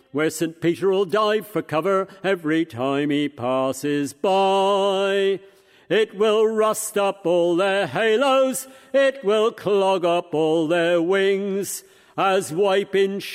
where St. Peter'll dive for cover every time he passes by. It will rust up all their halos, it will clog up all their wings, as wiping